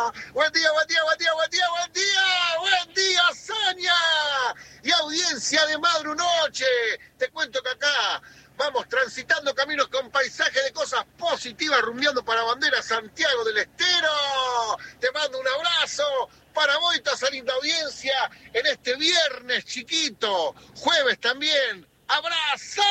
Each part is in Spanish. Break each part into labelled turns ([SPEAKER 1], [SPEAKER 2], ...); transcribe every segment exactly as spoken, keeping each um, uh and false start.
[SPEAKER 1] Buen día, buen día, buen día, buen día, buen día, buen día, Sonia. Y audiencia de Madru Noche. Te cuento que acá vamos transitando caminos con paisaje de cosas positivas, rumbeando para Bandera Santiago del Estero. Te mando un abrazo. Para vos y toda esa linda audiencia en este viernes chiquito, jueves también. ¡Abrazo!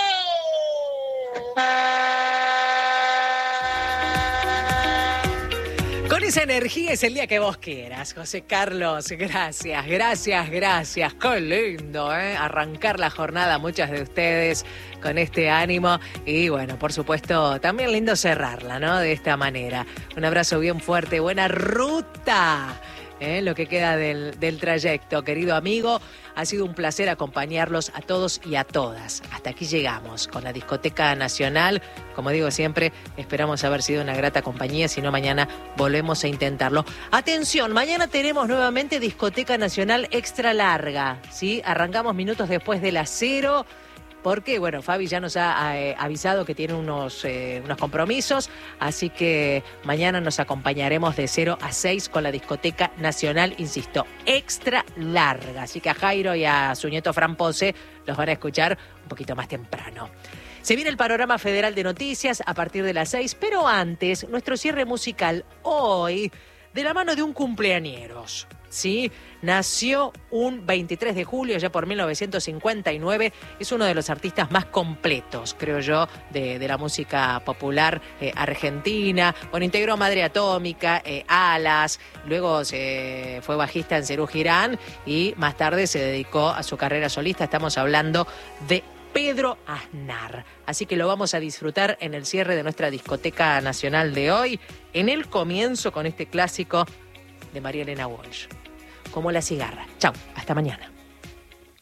[SPEAKER 2] Con esa energía es el día que vos quieras, José Carlos. Gracias, gracias, gracias. Qué lindo, ¿eh? Arrancar la jornada, muchas de ustedes con este ánimo. Y bueno, por supuesto, también lindo cerrarla, ¿no? De esta manera. Un abrazo bien fuerte, buena ruta. ¿Eh? Lo que queda del, del trayecto, querido amigo. Ha sido un placer acompañarlos a todos y a todas. Hasta aquí llegamos con la Discoteca Nacional. Como digo siempre, esperamos haber sido una grata compañía. Si no, mañana volvemos a intentarlo. Atención, mañana tenemos nuevamente Discoteca Nacional extra larga, ¿sí? Arrancamos minutos después de las cero. Porque, bueno, Fabi ya nos ha eh, avisado que tiene unos, eh, unos compromisos, así que mañana nos acompañaremos de cero a seis con la Discoteca Nacional, insisto, extra larga. Así que a Jairo y a su nieto Fran Pose los van a escuchar un poquito más temprano. Se viene el panorama federal de noticias a partir de las seis, pero antes, nuestro cierre musical hoy, de la mano de un cumpleañeros. Sí, nació un veintitrés de julio, ya por mil novecientos cincuenta y nueve. Es uno de los artistas más completos, creo yo, de, de la música popular eh, argentina. Bueno, integró Madre Atómica, eh, Alas, luego se fue bajista en Serú Girán y más tarde se dedicó a su carrera solista. Estamos hablando de Pedro Aznar. Así que lo vamos a disfrutar en el cierre de nuestra Discoteca Nacional de hoy, en el comienzo con este clásico de María Elena Walsh, Como la cigarra. Chau, hasta mañana.